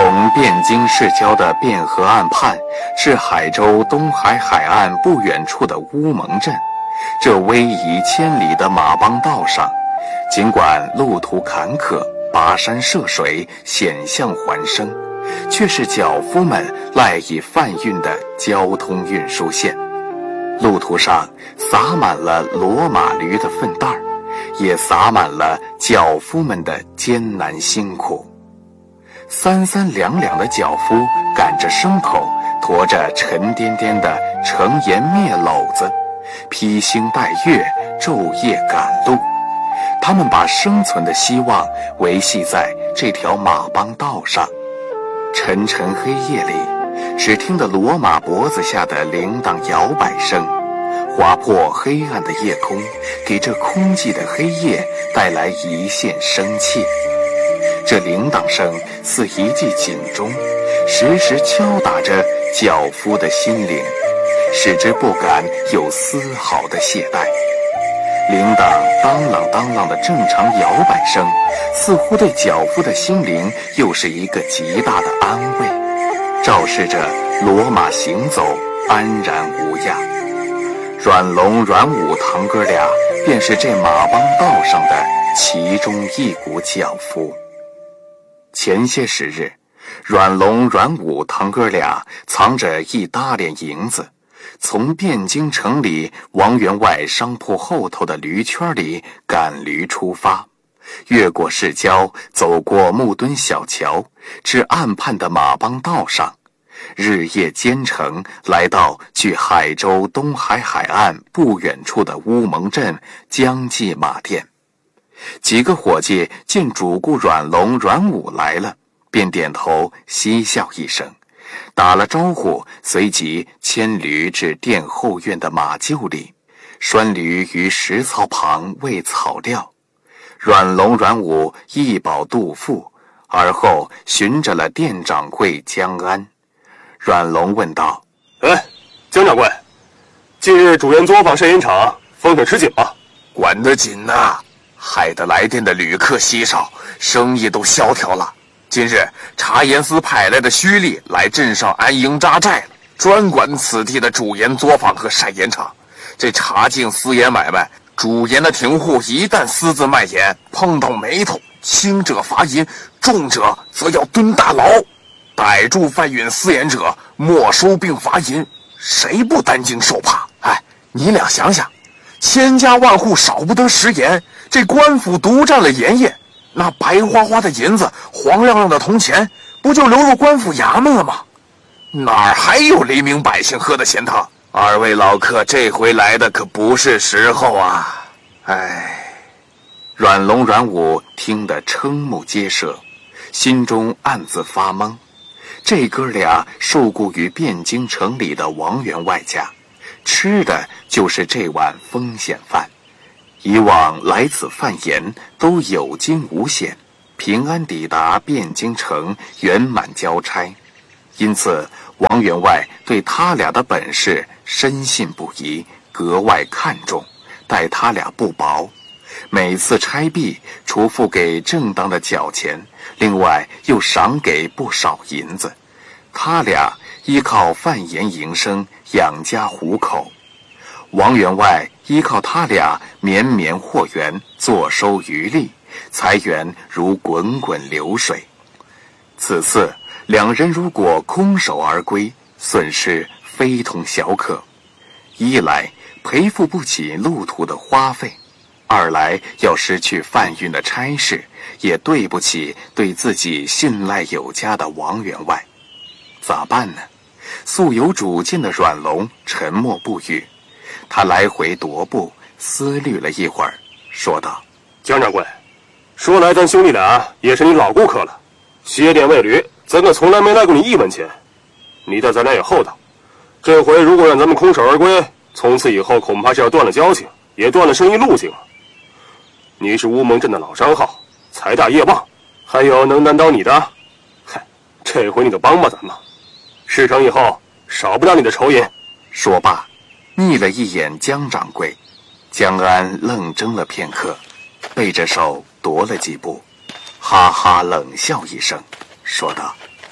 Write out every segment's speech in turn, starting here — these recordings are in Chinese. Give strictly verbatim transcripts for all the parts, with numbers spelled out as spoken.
从汴京市郊的汴河岸畔至海州东海海岸不远处的乌蒙镇，这逶迤千里的马帮道上，尽管路途坎坷，跋山涉水，险象环生，却是脚夫们赖以贩运的交通运输线。路途上洒满了骡马驴的粪袋儿，也洒满了脚夫们的艰难辛苦。三三两两的脚夫赶着牲口，驮着沉甸甸的盛盐篾篓子，披星戴月，昼夜赶路。他们把生存的希望维系在这条马帮道上。沉沉黑夜里，只听得骡马脖子下的铃铛摇摆声，划破黑暗的夜空，给这空寂的黑夜带来一线生气。这铃铛声似一记警钟，时时敲打着脚夫的心灵，使之不敢有丝毫的懈怠。铃铛当啷当啷的正常摇摆声，似乎对脚夫的心灵又是一个极大的安慰，昭示着骡马行走安然无恙。阮龙、阮武堂哥俩便是这马帮道上的其中一股脚夫。前些时日，阮龙、阮武堂哥俩藏着一大链银子，从汴京城里王员外商铺后头的驴圈里赶驴出发，越过市郊，走过木墩小桥，至岸畔的马帮道上，日夜兼程，来到距海州东海海岸不远处的乌蒙镇江记马店。几个伙计见主顾阮龙、阮武来了，便点头嬉笑一声，打了招呼，随即牵驴至店后院的马厩里，拴驴于石槽旁喂草料。阮龙、阮武一饱肚腹，而后寻着了店掌柜江安。阮龙问道：“ 哎，江掌柜，近日主盐作坊晒盐场风声吃紧吗？”“ 管得紧呐、啊，害得来店的旅客稀少，生意都萧条了。今日茶盐司派来的胥吏来镇上安营扎寨了，专管此地的主盐作坊和晒盐场。这茶境私盐买卖，主盐的停户一旦私自卖盐，碰到眉头，轻者罚银，重者则要蹲大牢。逮住贩运私盐者，没收并罚银，谁不担惊受怕？哎，你俩想想，千家万户少不得食盐，这官府独占了盐业，那白花花的银子，黄亮亮的铜钱，不就流入官府衙门了吗？哪儿还有黎民百姓喝的咸汤？二位老客这回来的可不是时候啊！哎。” 阮龙、阮武听得瞠目结舌，心中暗自发懵。这哥俩受雇于汴京城里的王员外家，吃的就是这碗风险饭。以往来此贩盐都有惊无险，平安抵达汴京城，圆满交差。因此王员外对他俩的本事深信不疑，格外看重，待他俩不薄。每次差毕，除付给正当的缴钱，另外又赏给不少银子。他俩依靠贩盐营生，养家糊口。王员外依靠他俩绵绵货源，坐收渔利，财源如滚滚流水。此次两人如果空手而归，损失非同小可。一来赔付不起路途的花费，二来要失去贩运的差事，也对不起对自己信赖有加的王员外。咋办呢？素有主见的阮龙沉默不语，他来回踱步，思虑了一会儿，说道：“ 江掌柜，说来咱兄弟俩也是你老顾客了，歇店喂驴，咱可从来没来过你一文钱。你待咱俩也厚道，这回如果让咱们空手而归，从此以后恐怕是要断了交情，也断了生意路径了。你是乌蒙镇的老商号，财大业旺，还有能难倒你的？嗨，这回你就帮帮咱们，事成以后少不了你的酬银。” 说罢睨了一眼江掌柜，江安愣怔了片刻，背着手踱了几步，哈哈冷笑一声，说道：“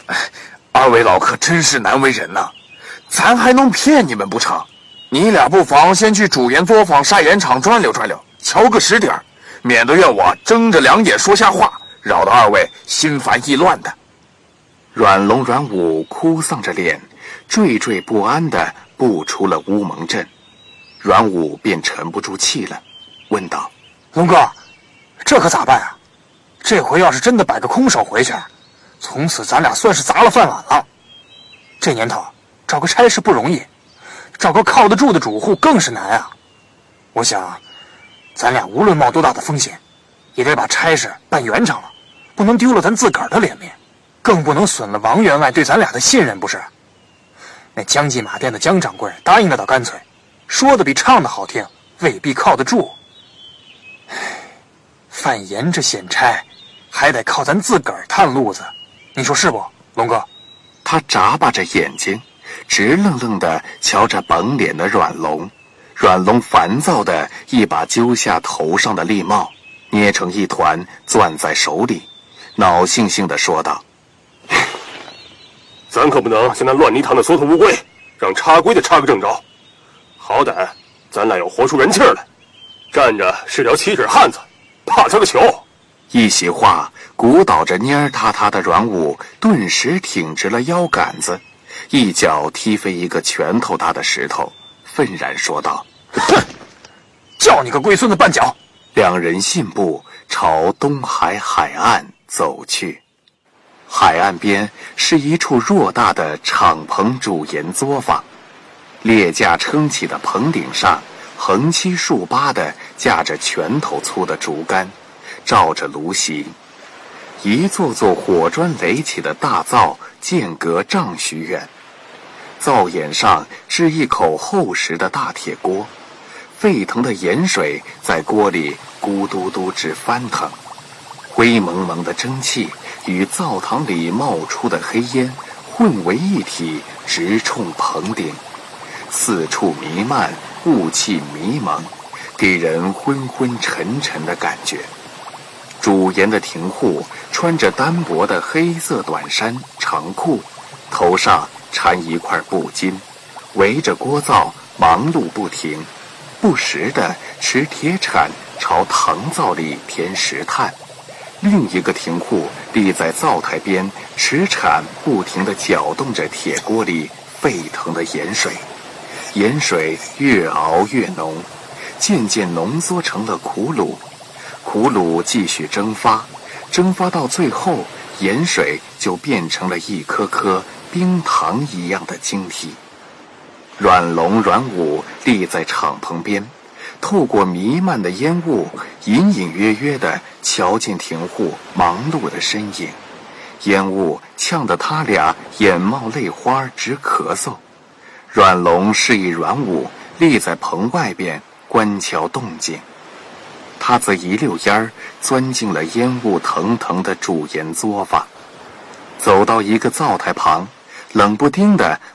二位老客真是难为人呐、啊，咱还能骗你们不成？你俩不妨先去主研作坊晒盐场转溜转溜，瞧个实底儿，免得怨我睁着两眼说瞎话，扰得二位心烦意乱的。阮龙、阮武哭丧着脸，惴惴不安地步出了乌蒙镇。阮武便沉不住气了，问道：“ 龙哥，这可咋办啊？这回要是真的摆个空手回去，从此咱俩算是砸了饭碗了。这年头找个差事不容易，找个靠得住的主户更是难啊。我想咱俩无论冒多大的风险，也得把差事办圆场了，不能丢了咱自个儿的脸面，更不能损了王员外对咱俩的信任，不是？那江记马店的江掌柜答应的倒干脆，说的比唱的好听，未必靠得住。范盐这险差还得靠咱自个儿探路子，你说是不，龙哥？” 他眨巴着眼睛，直愣愣地瞧着绷脸的阮龙。阮龙烦躁地一把揪下头上的笠帽，捏成一团攥在手里，恼悻悻地说道：“ 咱可不能像那乱泥塘的缩头乌龟，让插龟的插个正着。好歹咱俩要活出人气来，站着是条七尺汉子，怕他个球！” 一席话鼓捣着蔫儿塌塌的阮武顿时挺直了腰杆子，一脚踢飞一个拳头大的石头，愤然说道：“ 哼，叫你个龟孙子绊脚！” 两人信步朝东海海岸走去。海岸边是一处偌大的敞篷主盐作坊，列架撑起的棚顶上横七竖八地架着拳头粗的竹竿，照着炉席。一座座火砖垒起的大灶间隔丈许远，灶眼上是一口厚实的大铁锅，沸腾的盐水在锅里咕嘟嘟直翻腾，灰蒙蒙的蒸汽与灶堂里冒出的黑烟混为一体，直冲棚顶，四处弥漫雾气迷蒙，给人昏昏沉沉的感觉。主盐的停户穿着单薄的黑色短衫长裤，头上缠一块布巾，围着锅灶忙碌不停，不时地持铁铲朝藤灶里填石炭。另一个停户立在灶台边，持铲不停地搅动着铁锅里沸腾的盐水，盐水越熬越浓，渐渐浓缩成了苦卤。苦卤继续蒸发，蒸发到最后，盐水就变成了一颗颗冰糖一样的晶体。阮龙、阮武立在敞篷边，透过弥漫的烟雾，隐隐约约地瞧见停户忙碌的身影。烟雾呛得他俩眼冒泪花，直咳嗽。阮龙示意阮武立在棚外边观瞧动静，他则一溜烟儿钻进了烟雾腾腾的主盐作坊，走到一个灶台旁，冷不丁地